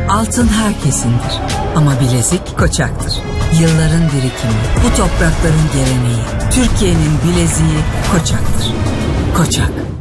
Altın herkesindir ama bilezik Koçak'tır. Yılların birikimi, bu toprakların geleneği, Türkiye'nin bileziği Koçak'tır. Koçak.